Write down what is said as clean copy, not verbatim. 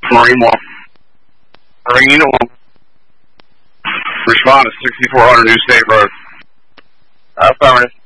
Marine 1. Marine 1. Respond to 6400 New State Road. Affirmative.